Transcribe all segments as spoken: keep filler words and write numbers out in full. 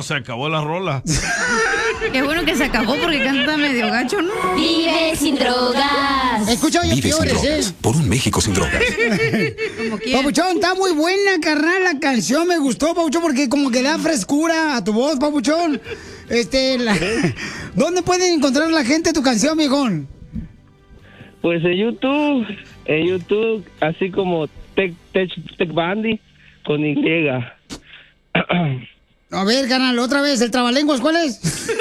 se acabó la rola. Qué bueno que se acabó porque canta medio gacho, ¿no? Vive sin drogas. Escucha, oye, Vive sin peores, drogas, ¿eh? por un México sin drogas. Papuchón, está muy buena, carnal, la canción. Me gustó, Papuchón, porque como que da frescura a tu voz, Papuchón. Este, la... ¿Dónde pueden encontrar la gente tu canción, viejón? Pues en YouTube, en YouTube, así como Tech, Tech, Tech Bandy con Y. A ver, carnal, otra vez, ¿el trabalenguas cuál es?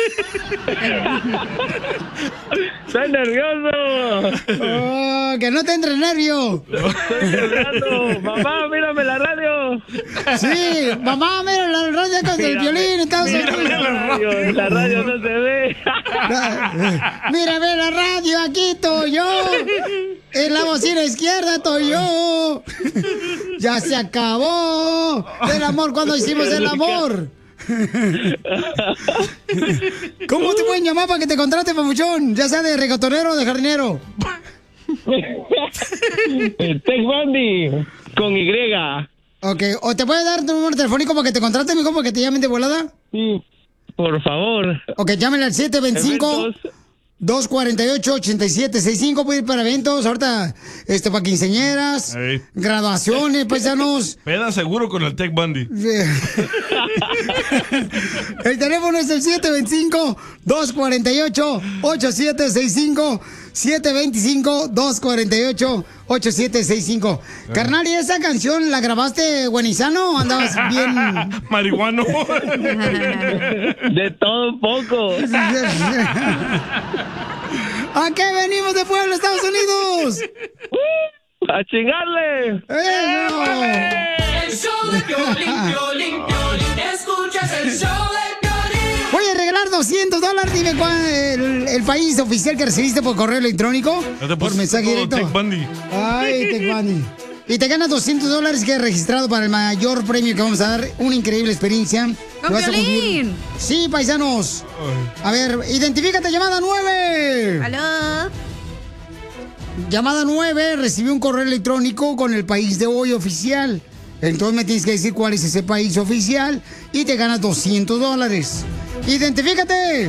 ¡Estoy nervioso! Oh, que no te entre nervio. ¡Estoy nervioso! ¡Mamá, mírame la radio! Sí, mamá, mira la radio con el violín. Estamos Mírame la radio, la radio no se ve. Mira, ve la radio, aquí estoy yo. En la bocina izquierda estoy yo. Ya se acabó el amor cuando hicimos el amor. ¿Cómo te pueden llamar para que te contrate, papuchón? Ya sea de reggaetonero o de jardinero. Tech Bandy con Y. Ok, ¿o te puede dar tu número telefónico para que te contrate, mijo, para que te llamen de volada? Sí, por favor. Ok, llámenle al siete veinticinco, dos cuarenta y ocho, ochenta y siete sesenta y cinco. Puede ir para eventos, ahorita, este, para quinceañeras, Ey. graduaciones, paisanos. Peda seguro con el Tech Bundy. El teléfono es el siete veinticinco, dos cuarenta y ocho, ochenta y siete sesenta y cinco. siete veinticinco, dos cuarenta y ocho, ochenta y siete sesenta y cinco. Carnal, ¿y esa canción la grabaste guanizano o andabas bien? Marihuano. De todo un poco. ¿A qué venimos de Puebla, Estados Unidos? ¡A chingarle! ¡Eso! El show de Piolín, Piolín, Piolín. Escuchas el show de Piolín. Voy a regalar doscientos dólares. Dime cuál el, el país oficial que recibiste por correo electrónico. No te Por mensaje directo. Tech Bundy. Ay, Tech Bundy. Y te ganas doscientos dólares que he registrado para el mayor premio que vamos a dar. Una increíble experiencia. ¡Con Te vas a Piolín! conseguir- Sí, paisanos. A ver, identifícate, llamada nueve. ¡Aló! Llamada nueve, recibí un correo electrónico con el país de hoy oficial. Entonces me tienes que decir cuál es ese país oficial y te ganas doscientos dólares. ¡Identifícate!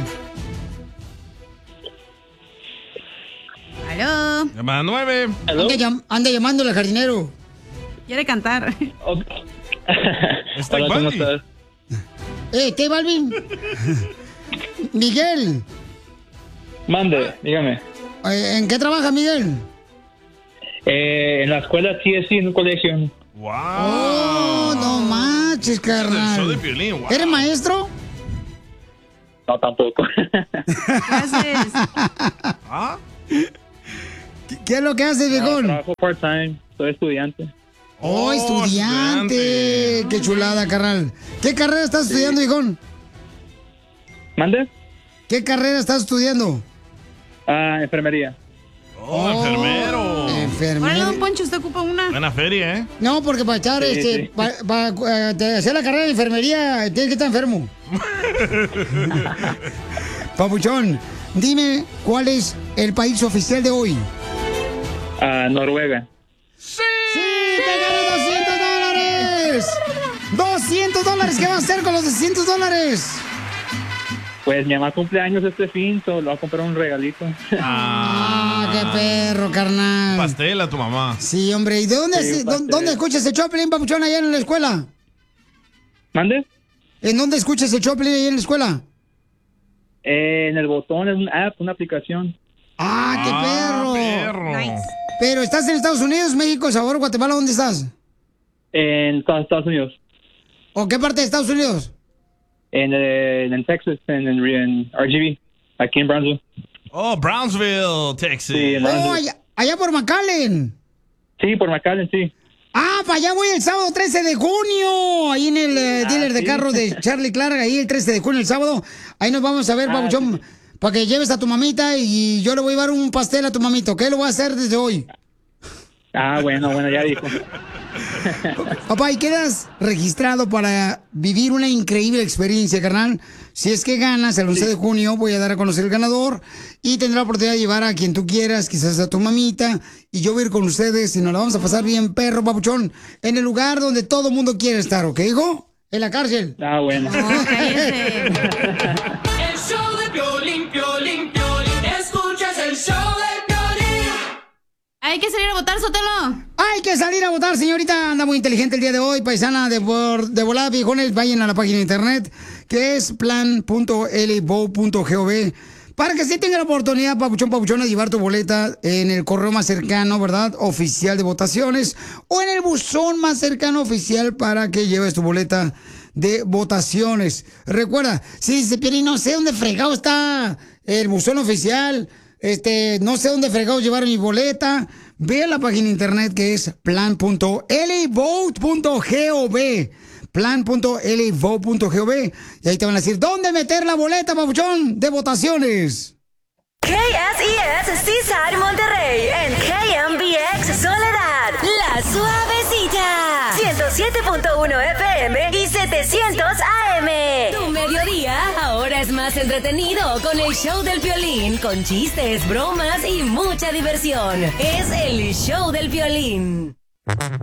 ¡Aló! Llamada nueve. Anda, llam- anda llamándole al jardinero. Quiere cantar. Es Tech Hola, ¿cómo Bundy. estás? Eh, ¿qué, Balvin? Miguel, Mande, dígame. eh, ¿en qué trabaja Miguel? Eh, en la escuela sí es en un colegio. Wow. Oh, no manches, El show de carnal. Piolín, wow. ¿Eres maestro? No, tampoco. Gracias. ¿Ah? ¿Qué, qué es lo que haces, viejón? Trabajo part-time, soy estudiante. Oh, estudiante. Qué chulada, carnal. ¿Qué carrera estás estudiando, viejón? ¿Mande? ¿Qué carrera estás estudiando? Ah, enfermería. Oh, enfermero. Órale, Enfermero. don Poncho, usted ocupa una. Buena feria, ¿eh? No, porque para echar, Sí, este, sí. para hacer la carrera de enfermería, tienes que estar enfermo. Papuchón, dime cuál es el país oficial de hoy. Ah, Noruega. ¡Sí! ¡Te ganas doscientos dólares! ¡doscientos dólares! ¿Qué vas a hacer con los doscientos dólares? Pues mi mamá cumpleaños este fin, so le voy a comprar un regalito. ¡Ah, qué perro, carnal! Pastel a tu mamá. Sí, hombre. ¿Y de dónde, Sí, se- un pastel. dónde escuchas el Choplin, Papuchón, allá en la escuela? ¿Mande? ¿En dónde escuchas el Choplin allá en la escuela? Eh, en el botón, es una app, una aplicación. ¡Ah, qué Ah, perro! perro. Nice. Pero ¿estás en Estados Unidos, México, Salvador, Guatemala? ¿Dónde estás? En Estados Estados Unidos. ¿O qué parte de Estados Unidos? En, eh, en Texas, en, en, en R G B, aquí en Brownsville. Oh, Brownsville, Texas. Sí, en Oh, Brownsville. allá, allá por McAllen. Sí, por McAllen, sí. Ah, para allá voy el sábado trece de junio. Ahí en el eh, Ah, dealer de sí. carros de Charlie Clark, ahí el trece de junio, el sábado. Ahí nos vamos a ver, Ah, Papuchón, para que lleves a tu mamita y yo le voy a llevar un pastel a tu mamito. ¿Qué lo voy a hacer desde hoy? Ah, bueno, bueno, ya dijo. Papá, y quedas registrado para vivir una increíble experiencia, carnal. Si es que ganas el once de junio, voy a dar a conocer el ganador y tendrá la oportunidad de llevar a quien tú quieras, quizás a tu mamita, y yo voy a ir con ustedes y nos la vamos a pasar bien, perro, papuchón, en el lugar donde todo el mundo quiere estar, ¿ok, hijo? en la cárcel. Ah, bueno. No, cállese. El show de Piolín, Piolín, Piolín. Escuchas el show de Piolín. Hay que salir a votar, Sotelo. Hay que salir a votar, señorita. Anda muy inteligente el día de hoy, paisana de, por, de volada, viejones. Vayan a la página de internet, que es plan punto l vote punto gov, para que sí tenga la oportunidad, papuchón, papuchón, de llevar tu boleta en el correo más cercano, ¿verdad? Oficial de votaciones, o en el buzón más cercano oficial para que lleves tu boleta de votaciones. Recuerda, si dice, Piolín, no sé dónde fregado está el buzón oficial, este, no sé dónde fregado llevar mi boleta, ve a la página de internet que es plan punto l vote punto gov. plan punto l vote punto gov, y ahí te van a decir dónde meter la boleta, papuchón, de votaciones. K S E S Seaside Monterrey en K M B X Soledad, La Suavecita, ciento siete punto uno F M y setecientos A M. Tu mediodía ahora es más entretenido con el show del Piolín, con chistes, bromas y mucha diversión. Es el show del Piolín.